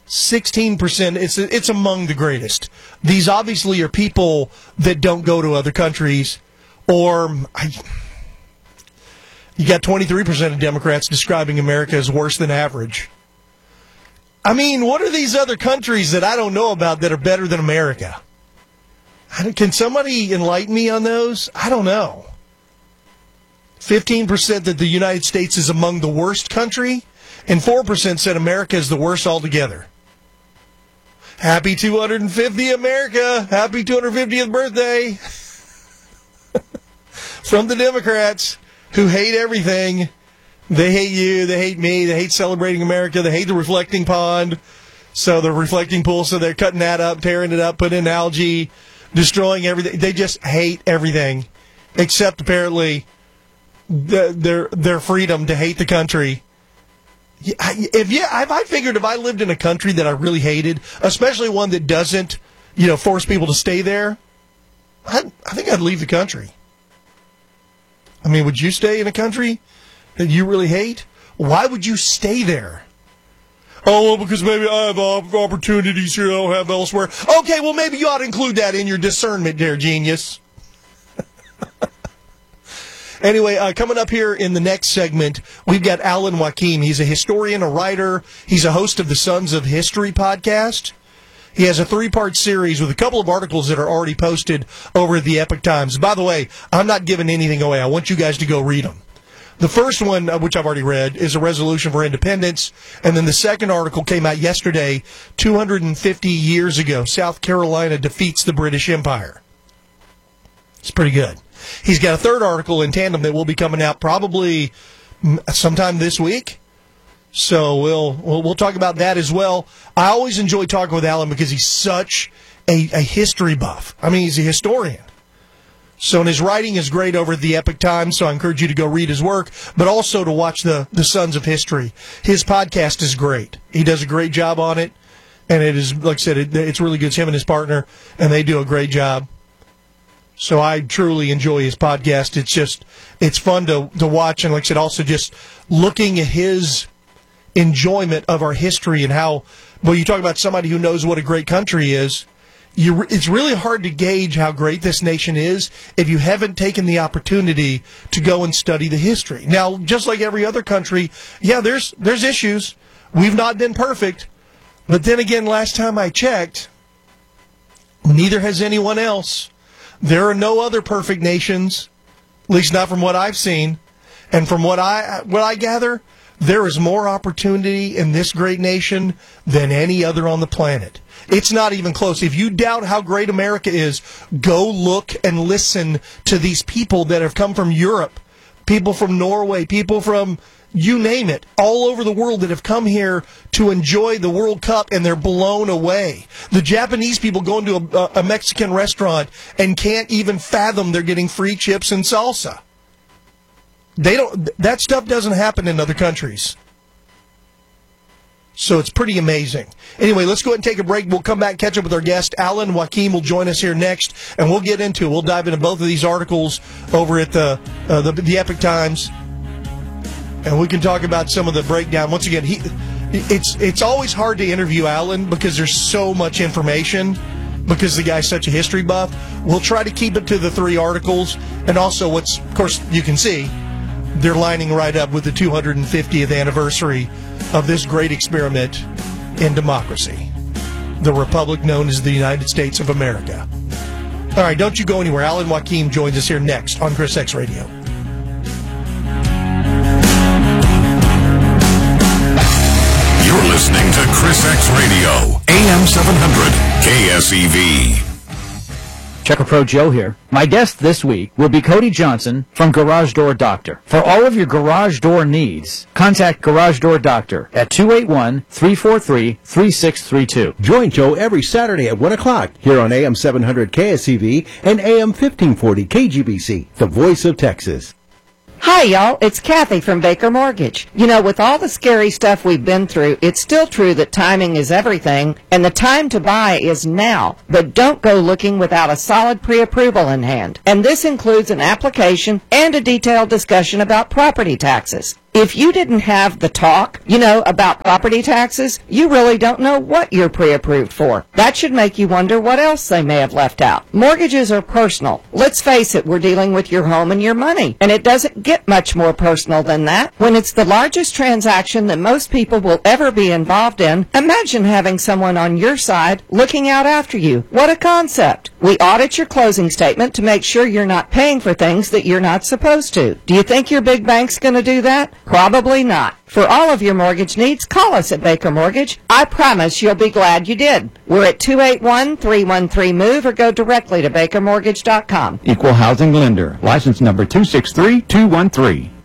16%. It's among the greatest. These obviously are people that don't go to other countries, or you got 23% of Democrats describing America as worse than average. I mean, what are these other countries that I don't know about that are better than America? Can somebody enlighten me on those? I don't know. 15% that the United States is among the worst country, and 4% said America is the worst altogether. Happy 250th America. Happy 250th birthday. From the Democrats, who hate everything. They hate you, they hate me, they hate celebrating America, they hate the reflecting pond, so the reflecting pool, so they're cutting that up, tearing it up, putting in algae, destroying everything. They just hate everything, except apparently their freedom to hate the country. I figured if I lived in a country that I really hated, especially one that doesn't, force people to stay there, I think I'd leave the country. I mean, would you stay in a country that you really hate? Why would you stay there? Oh, well, because maybe I have opportunities here I don't have elsewhere. Okay, well, maybe you ought to include that in your discernment there, genius. Anyway, coming up here in the next segment, we've got Alan Joaquim. He's a historian, a writer. He's a host of the Sons of History podcast. He has a 3-part series with a couple of articles that are already posted over at the Epoch Times. By the way, I'm not giving anything away. I want you guys to go read them. The first one, which I've already read, is a resolution for independence. And then the second article came out yesterday, 250 years ago. South Carolina defeats the British Empire. It's pretty good. He's got a third article in tandem that will be coming out probably sometime this week. So we'll talk about that as well. I always enjoy talking with Alan because he's such a history buff. I mean, he's a historian. So, and his writing is great over at the Epoch Times, so I encourage you to go read his work, but also to watch the Sons of History. His podcast is great. He does a great job on it, and it is, like I said, it's really good. It's him and his partner, and they do a great job. So I truly enjoy his podcast. It's fun to watch, and like I said, also just looking at his enjoyment of our history and how, well, you talk about somebody who knows what a great country is. It's really hard to gauge how great this nation is if you haven't taken the opportunity to go and study the history. Now, just like every other country, yeah, there's issues. We've not been perfect. But then again, last time I checked, neither has anyone else. There are no other perfect nations, at least not from what I've seen. And from what I gather, there is more opportunity in this great nation than any other on the planet. It's not even close. If you doubt how great America is, go look and listen to these people that have come from Europe, people from Norway, people from, you name it, all over the world that have come here to enjoy the World Cup, and they're blown away. The Japanese people go into a Mexican restaurant and can't even fathom they're getting free chips and salsa. That stuff doesn't happen in other countries. So it's pretty amazing. Anyway, let's go ahead and take a break. We'll come back and catch up with our guest. Alan Joaquim will join us here next, and we'll dive into both of these articles over at the Epoch Times, and we can talk about some of the breakdown. Once again, it's always hard to interview Alan because there's so much information, because the guy's such a history buff. We'll try to keep it to the 3 articles, and also of course, you can see, they're lining right up with the 250th anniversary of this great experiment in democracy, the republic known as the United States of America. All right, don't you go anywhere. Alan Joaquim joins us here next on Chris X Radio. You're listening to Chris X Radio, AM 700, KSEV. Checker Pro Joe here. My guest this week will be Cody Johnson from Garage Door Doctor. For all of your garage door needs, contact Garage Door Doctor at 281-343-3632. Join Joe every Saturday at 1 o'clock here on AM 700 KSEV and AM 1540 KGBC, the voice of Texas. Hi, y'all. It's Kathy from Baker Mortgage. You know, with all the scary stuff we've been through, it's still true that timing is everything, and the time to buy is now. But don't go looking without a solid pre-approval in hand. And this includes an application and a detailed discussion about property taxes. If you didn't have the talk, about property taxes, you really don't know what you're pre-approved for. That should make you wonder what else they may have left out. Mortgages are personal. Let's face it, we're dealing with your home and your money, and it doesn't get much more personal than that. When it's the largest transaction that most people will ever be involved in, imagine having someone on your side looking out after you. What a concept. We audit your closing statement to make sure you're not paying for things that you're not supposed to. Do you think your big bank's going to do that? Probably not. For all of your mortgage needs, call us at Baker Mortgage. I promise you'll be glad you did. We're at 281-313-MOVE or go directly to bakermortgage.com. Equal housing lender. License number 263213.